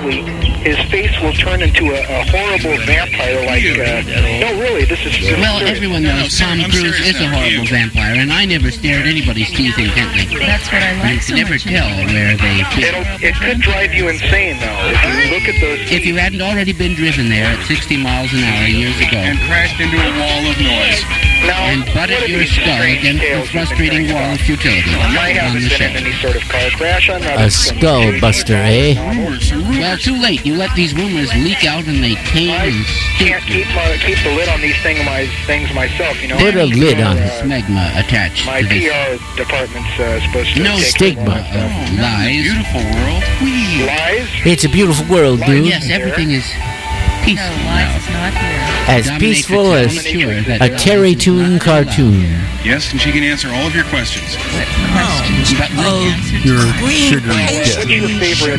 quickly, his face will turn into a horrible vampire. No, really, this is. Well, everyone knows Tom Cruise is a horrible vampire, and I never stare at anybody's teeth intently. That's what I like You so can never much. tell where they fit. It could drive you insane, though, if you look at those teeth. If you hadn't already been driven there at 60 miles an hour years ago And crashed into a wall of noise. Now, and butted your skull against the frustrating wall of futility I on haven't the been in show. any sort of car crash. I'm not A skull buster, eh? Well, too late. You let these rumors leak out and they tame I and can't stink. keep the lid on these things myself, you know. Put a lid on it. Smegma attached My to this PR department's supposed to no take stigma. care of all that stuff. lies. Beautiful world. Lies? It's a beautiful world, dude. Yes, everything is No, peaceful lies now. is not here. As Dominate peaceful the as temperature that a Terry Toon cartoon. Yes, and she can answer all of your questions. But Your What's your favorite?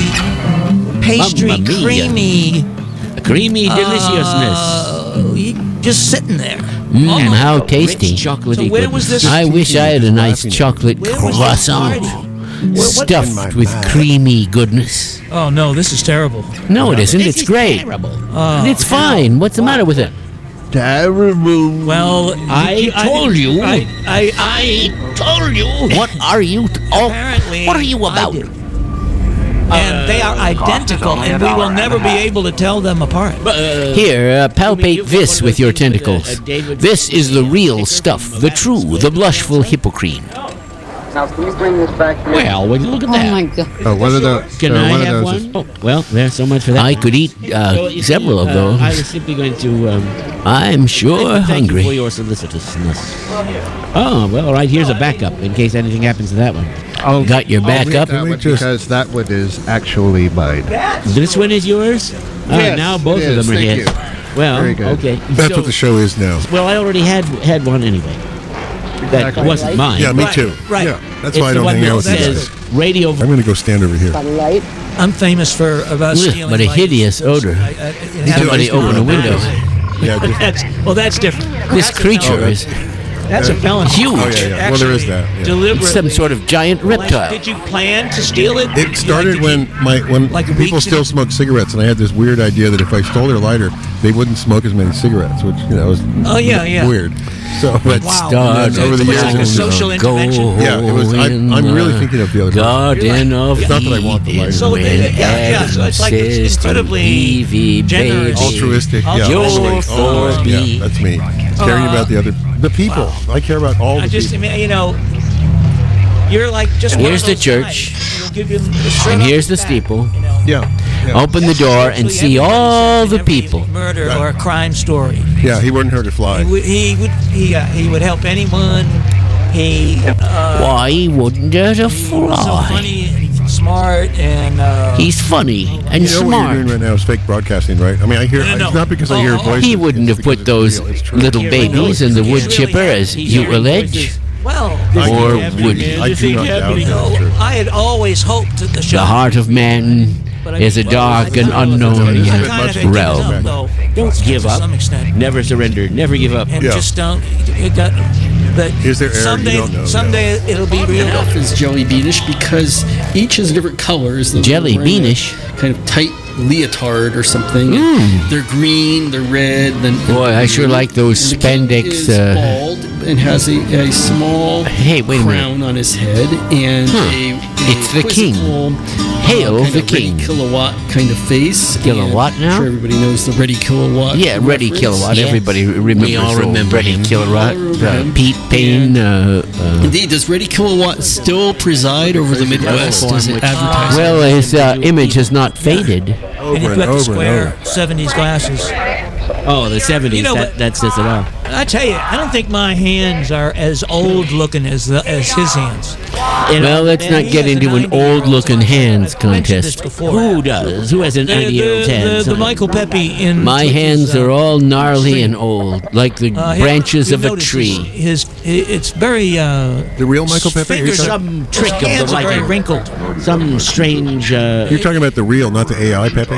Pastry, Mamma mia. creamy, Creamy deliciousness. just sitting there. How tasty. So where was this? I wish I had a nice chocolate Where was this croissant party? stuffed with creamy goodness. Oh no, this is terrible. No, it isn't. It's great. And it's fine. What's the matter with it? terrible. Well, I told you. I told you. What are you? apparently. What are you I about? did. And they are identical, and we will never be able to tell them apart. Here, palpate this with your tentacles. This is the real stuff, the true, the blushful hippocrene. Now, can you bring this back here? Well, would you look at that? Oh my God. Oh, what are the? Can I what are have those? one? Oh, well, there's so much for that. I could eat several of those. I was simply going to. I'm sure thank you for hungry. your solicitousness. Oh, well, all right. Here's a backup in case anything happens to that one. Got your back up? That one, because that one is actually mine. This one is yours? Yes, Now both it of is. them are Thank his. you. Well, Very good. okay. That's So- what the show is now. Well, I already had one anyway. That Exactly. wasn't mine. Yeah, me too. Right. Yeah, that's It's why I the don't one hang out that with you says guys. radio. I'm going to go stand over here. I'm famous for about Ugh, stealing. what a lights. hideous odor. Somebody open a window. Yeah, just, That's different. This creature is That's a felony. huge. oh yeah, yeah. Well, there is that. Yeah. Deliberately. Some sort of giant reptile. Did you plan to steal it? It started when Like people weeks still ago? smoked cigarettes, and I had this weird idea that if I stole their lighter, they wouldn't smoke as many cigarettes, which was Oh, yeah. weird. So, but Wow. Start over the It was years, like a it was, social intervention. yeah, it was. I'm really thinking of the other. Garden of It's not that I want the lighter. So, yeah, so it's like it's incredibly Evie, generous. baby. Altruistic, yeah, You're all the way. for yeah, me. that's me. Caring about the people. I care about all I the just, I people. mean, you're like just. one Here's of the those church. guys. It'll give you straight And off here's the bat, steeple. Yeah, yeah, Open the door and see all the people. Murder or a crime story. yeah. He wouldn't hurt a fly. He would help anyone. He Why wouldn't hurt a was so fly? funny and smart and. He's funny and You know what you're smart. doing right now is fake broadcasting, right? I mean, I hear. No. It's not because I hear voices. He wouldn't it's have put because those it's real, it's true. little babies in the wood chipper, as you allege. Well, Or would I do not doubt that's true. I had always hoped that the show. the heart of man is a dark and unknown realm. Don't give to up. some extent. Never surrender. Never give up. And Yeah. just don't. It got. But Is there error? You someday, don't know, someday it'll be real. Is Jelly Beanish because each has different colors. They're Jelly wearing a Beanish? kind of tight leotard or something. They're green, they're red. Then Boy, I sure like those the king spandex. is bald and has a small Hey, wait a minute. crown on his head and a It's the king. quizzical, Hail kind the of Ready king. Kilowatt kind of face. Kilowatt And now? I'm sure everybody knows the Ready Kilowatt. Yeah, Ready reference. Kilowatt. Yeah. Everybody remembers. We all old remember Ready him. Kilowatt. We all remember him. Pete Payne. Indeed, does Ready Kilowatt still preside over the Midwest? Does it advertise? Well, his image has not faded. And you've got the square 70s glasses. Oh, the 70s. You know, that says it all. I tell you, I don't think my hands are as old looking as his hands. Well, let's not get into an old-looking hands I mentioned this contest. before. Who does? Who has an 90-year-old hands? The Michael Pepe in My hands are all gnarly and old, like the branches you of a notice tree. It's very The real Michael Pepe? fingers You're are- Some trick of hands the are very Michael. wrinkled. Some strange. You're talking about the real, not the AI Pepe.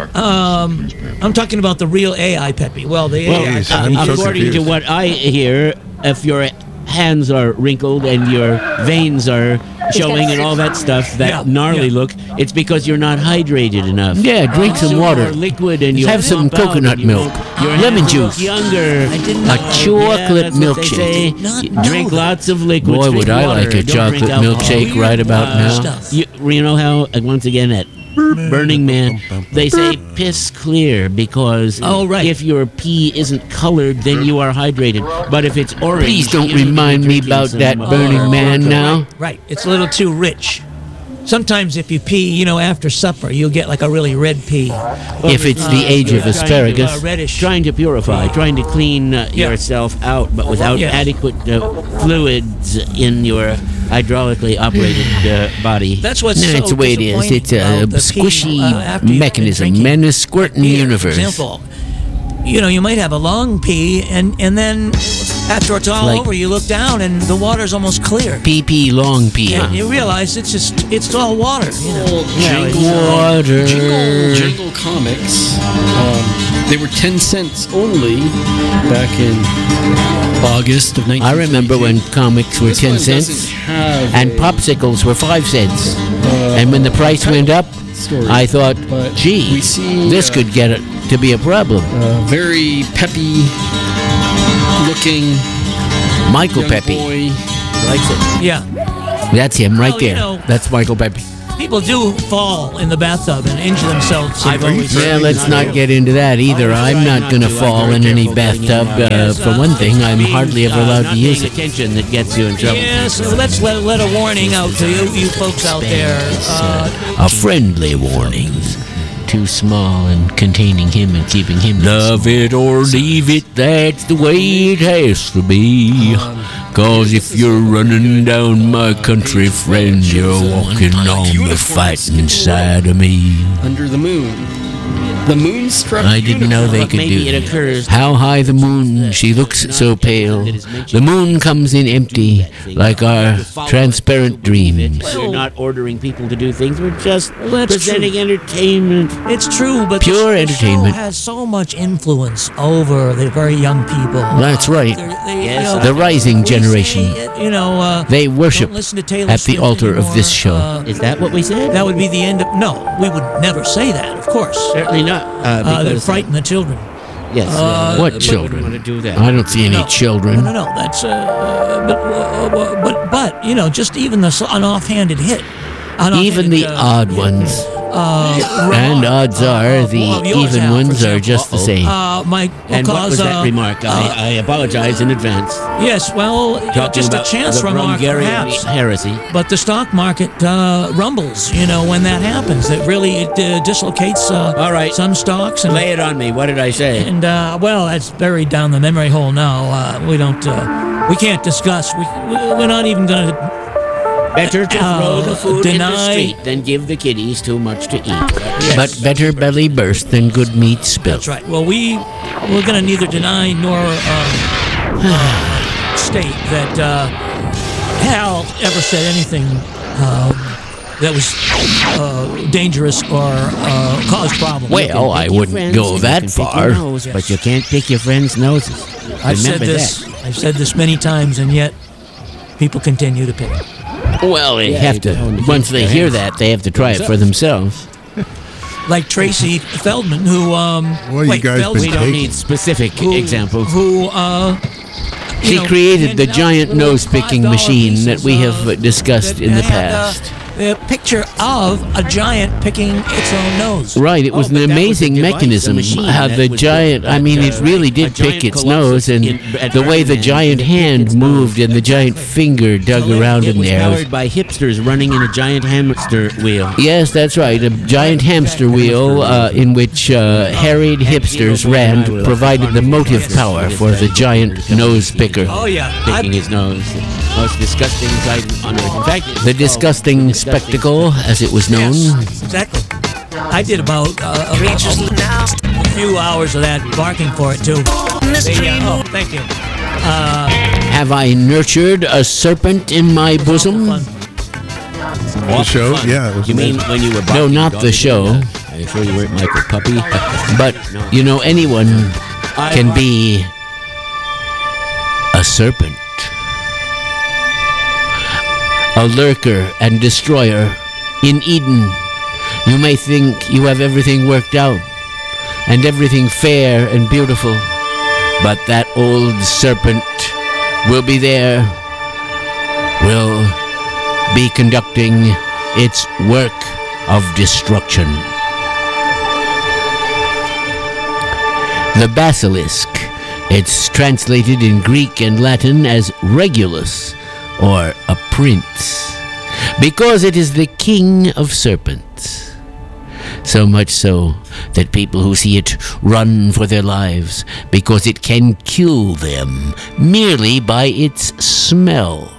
I'm talking about the real AI Pepe. Well, the Well, AI. Jeez, I'm so according to confused. what I hear, if your hands are wrinkled and your veins are showing and all that stuff, that gnarly look, it's because you're not hydrated enough. Yeah, drink some water. More liquid and you Have some pump out coconut and milk, your lemon hands look juice, younger. a chocolate milkshake. Drink lots of liquids. Boy, drink would I water, like a don't chocolate drink alcohol. milkshake right about now. Stuff. You know how, once again, at Burning Man, they say piss clear because if your pee isn't colored, then you are hydrated. But if it's orange, Please don't you need to be remind me drinking about some, that Burning Man now. Right. It's a little too rich. Sometimes if you pee, after supper, you'll get like a really red pee. If it's the age of asparagus. Reddish. Trying to purify, trying to clean yourself out, but without adequate fluids in your hydraulically operated body. That's what's No, so it's the way it is. It's a disappointing about the pee, squishy after you've been mechanism, drinking. man, a squirting Here, universe. For example, you might have a long pee, and then after it's all Like- over, you look down and the water's almost clear. Pee long pee. And you realize it's all water. Water. Jingle Comics. They were 10 cents only back in August of 19. I remember when comics were This 10 one cents doesn't have and a popsicles were 5 cents. And when the price went up, story, I thought, but gee, we see, this could get it to be a problem. very peppy looking Michael young Pepe. boy. Likes it. Yeah. That's him right Well, there. That's Michael Pepe. People do fall in the bathtub and injure themselves. Yeah, let's not get into that either. I'm not going to fall in any bathtub. For one thing, I'm hardly ever allowed to use it. Attention that gets you in trouble. Yeah, so let's let a warning out to you folks out there. A friendly warning. Too small and containing him and keeping him. Love it or leave it, that's the way it has to be. Cause if you're running down my country, friend, you're walking on the fighting side of me. Under the moon. The moonstruck. I didn't know they could Maybe do it occurs. How high the moon, she looks so pale. The moon comes in empty, like our transparent dreams. We're not ordering people to do things. We're just That's presenting entertainment. It's true, but Pure the entertainment. show has so much influence over the very young people. That's right. Yes, The rising generation. They worship don't listen to Taylor at the Swift altar of this show. Is that what we said? That would be the end of. No, we would never say that, of course. Certainly not. They Because frighten the children. yes. What we children? wouldn't want to do that. I don't see any children. No. That's but just even an offhanded hit. Even the odd ones. And odds are the even ones are just the same. And what was that remark? I apologize in advance. Yes, well, Talking just a about chance the remark, Brungarian perhaps. heresy. But the stock market rumbles, when that happens. It really dislocates All right. some stocks. And, Lay it on me. What did I say? and well, that's buried down the memory hole now. We can't discuss. We're not even going to. Better to throw the food in the deny- street than give the kiddies too much to eat. But better belly burst than good meat spill. That's right. Well, we're going to neither deny nor state that Hal ever said anything that was dangerous or caused problems. Well, I wouldn't go that far. But you can't pick your friends' noses. I've said Remember this. that. I've said this many times, and yet people continue to pick it. Well, they have to. Once they hear that, they have to try it for themselves. Like Tracy Feldman, who you guys been We don't taking? need specific examples. who She created the giant nose-picking machine that we have discussed in the past. A picture of a giant picking its own nose. Right, it was an but that was amazing the device, mechanism. the machine How that the was giant, put- I mean, it really a did giant pick its colossus nose, and at the way the Burning Man, giant it picked hand its moved nose. and the giant finger dug around It in was there. powered by hipsters running in a giant hamster wheel. Yes, that's right. A giant hamster wheel in which harried hipsters ran, provided the motive power for the giant nose picker. Oh yeah, Picking his nose. Most disgusting sight on earth. In fact, The disgusting spectacle, as it was known. Yes, exactly. I did about a few hours of that, barking for it too. Thank you. Have I nurtured a serpent in my bosom? Fun. The show? Yeah, it was You mean amazing. when you were No, barking, not dog, the you did show. that? Are you sure you weren't Michael Puppy? But, anyone can be a serpent. a lurker and destroyer. In Eden, you may think you have everything worked out and everything fair and beautiful, but that old serpent will be there, will be conducting its work of destruction. The basilisk, it's translated in Greek and Latin as Regulus, or a prince, because it is the king of serpents. So much so that people who see it run for their lives because it can kill them merely by its smell.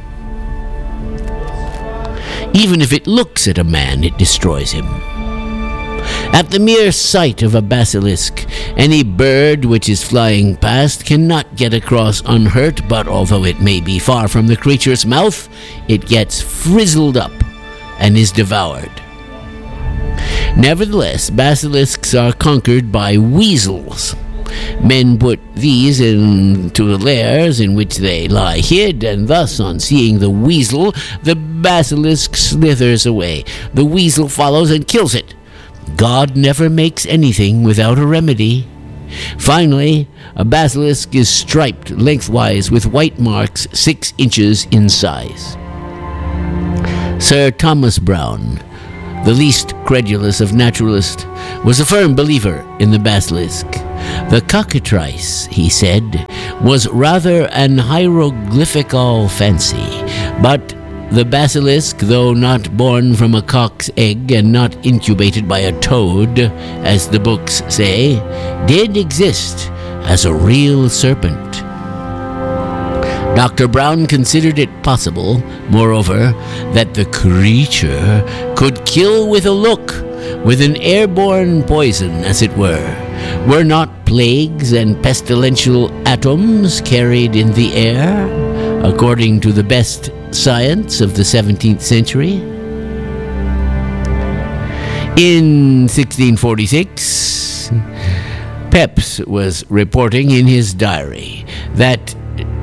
Even if it looks at a man, it destroys him. At the mere sight of a basilisk, any bird which is flying past cannot get across unhurt, but although it may be far from the creature's mouth, it gets frizzled up and is devoured. Nevertheless, basilisks are conquered by weasels. Men put these into the lairs in which they lie hid, and thus, on seeing the weasel, the basilisk slithers away. The weasel follows and kills it. God never makes anything without a remedy. Finally, a basilisk is striped lengthwise with white marks 6 inches in size. Sir Thomas Browne, the least credulous of naturalists, was a firm believer in the basilisk. The cockatrice, he said, was rather an hieroglyphical fancy, but the basilisk, though not born from a cock's egg and not incubated by a toad, as the books say, did exist as a real serpent. Dr. Browne considered it possible, moreover, that the creature could kill with a look, with an airborne poison, as it were. Were not plagues and pestilential atoms carried in the air, according to the best science of the 17th century? In 1646, Pepys was reporting in his diary that,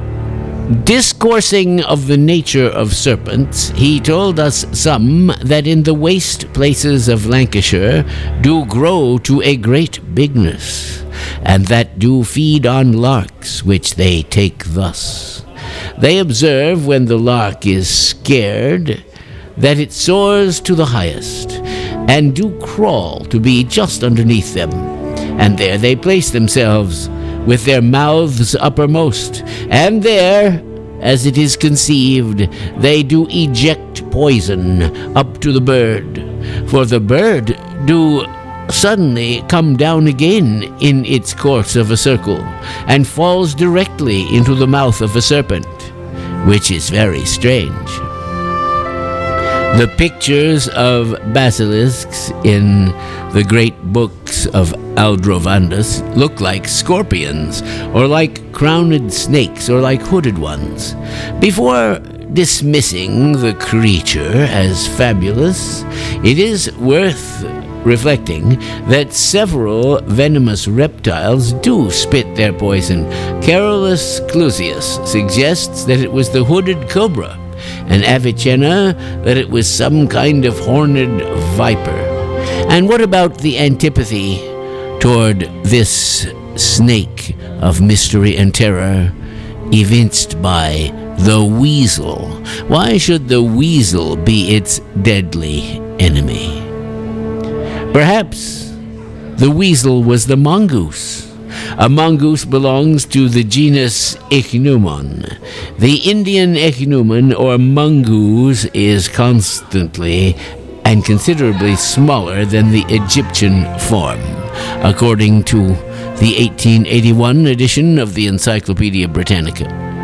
discoursing of the nature of serpents, he told us some that in the waste places of Lancashire do grow to a great bigness, and that do feed on larks, which they take thus. They observe when the lark is scared that it soars to the highest, and do crawl to be just underneath them, and there they place themselves, with their mouths uppermost, and there, as it is conceived, they do eject poison up to the bird, for the bird do suddenly come down again in its course of a circle, and falls directly into the mouth of a serpent, which is very strange. The pictures of basilisks in the great books of Aldrovandus look like scorpions, or like crowned snakes, or like hooded ones. Before dismissing the creature as fabulous, it is worth reflecting that several venomous reptiles do spit their poison. Carolus Clusius suggests that it was the hooded cobra, and Avicenna that it was some kind of horned viper. And what about the antipathy toward this snake of mystery and terror evinced by the weasel? Why should the weasel be its deadly enemy? Perhaps the weasel was the mongoose. A mongoose belongs to the genus Ichneumon. The Indian ichneumon, or mongoose, is constantly and considerably smaller than the Egyptian form, according to the 1881 edition of the Encyclopedia Britannica.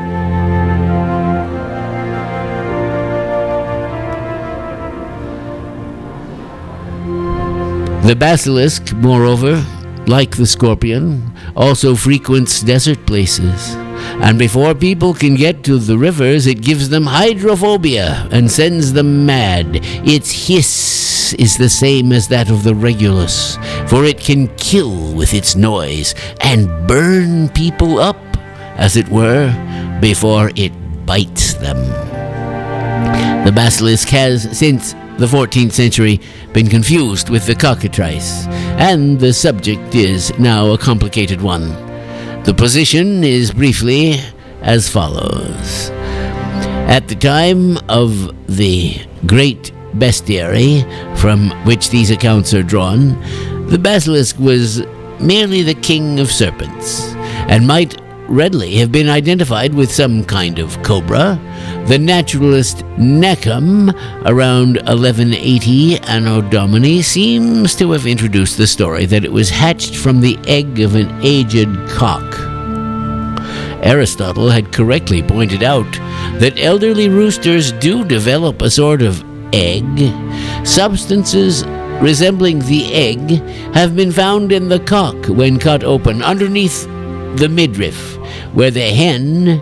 The basilisk, moreover, like the scorpion, also frequents desert places, and before people can get to the rivers, it gives them hydrophobia and sends them mad. Its hiss is the same as that of the Regulus, for it can kill with its noise and burn people up, as it were, before it bites them. The basilisk has, since the 14th century, been confused with the cockatrice, and the subject is now a complicated one. The position is briefly as follows. At the time of the Great Bestiary, from which these accounts are drawn, the basilisk was merely the king of serpents, and might readily have been identified with some kind of cobra. The naturalist Neckham, around 1180 Anno Domini, seems to have introduced the story that it was hatched from the egg of an aged cock. Aristotle had correctly pointed out that elderly roosters do develop a sort of egg. Substances resembling the egg have been found in the cock when cut open underneath the midriff, where the hen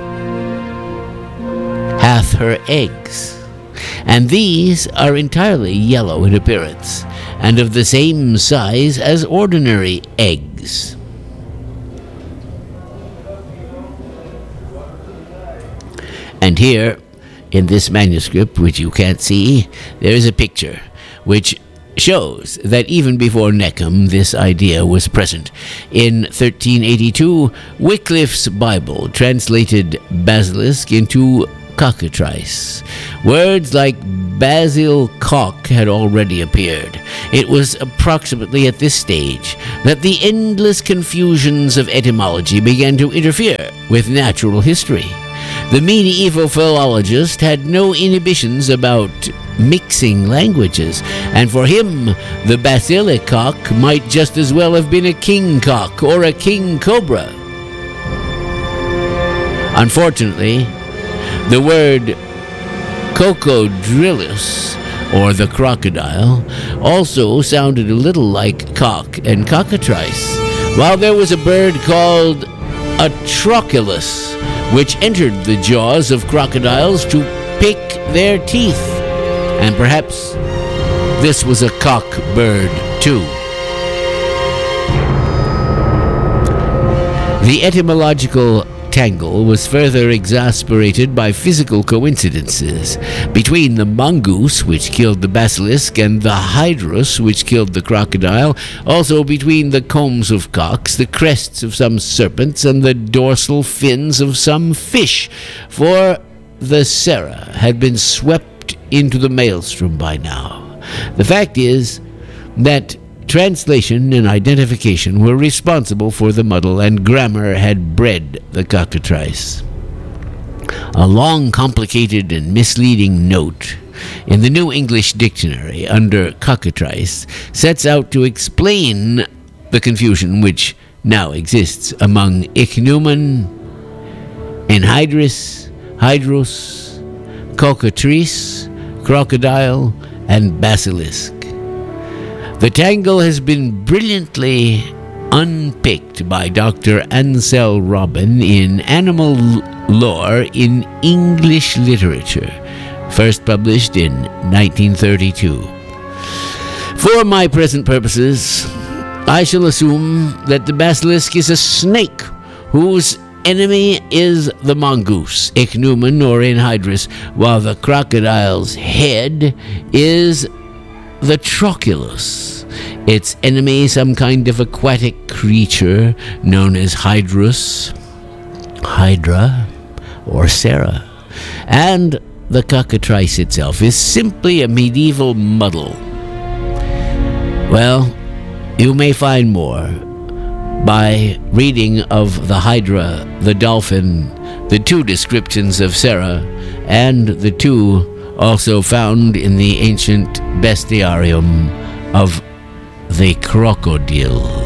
hath her eggs, and these are entirely yellow in appearance, and of the same size as ordinary eggs. And here, in this manuscript, which you can't see, there is a picture which shows that even before Neckham, this idea was present. In 1382, Wycliffe's Bible translated basilisk into cockatrice. Words like basil cock had already appeared. It was approximately at this stage that the endless confusions of etymology began to interfere with natural history. The medieval philologist had no inhibitions about mixing languages, and for him, the basilicock might just as well have been a king cock or a king cobra. Unfortunately, the word cocodrilus, or the crocodile, also sounded a little like cock and cockatrice, while there was a bird called a trochilus, which entered the jaws of crocodiles to pick their teeth. And perhaps this was a cock bird, too. The etymological tangle was further exasperated by physical coincidences between the mongoose, which killed the basilisk, and the hydrus, which killed the crocodile, also between the combs of cocks, the crests of some serpents, and the dorsal fins of some fish, for the Serra had been swept into the maelstrom by now. The fact is that translation and identification were responsible for the muddle, and grammar had bred the cockatrice. A long, complicated, and misleading note in the New English Dictionary under cockatrice sets out to explain the confusion which now exists among ichneumon, enhydris, hydrus, cockatrice, crocodile, and basilisk. The tangle has been brilliantly unpicked by Dr. Ansel Robin in Animal Lore in English Literature, first published in 1932. For my present purposes, I shall assume that the basilisk is a snake whose enemy is the mongoose, ichneumon or enhydris, while the crocodile's head is the trochilus, its enemy some kind of aquatic creature known as hydrus, hydra, or Serra, and the cockatrice itself is simply a medieval muddle. Well, you may find more by reading of the hydra, the dolphin, the two descriptions of Serra, and the two also found in the ancient bestiarium of the crocodile.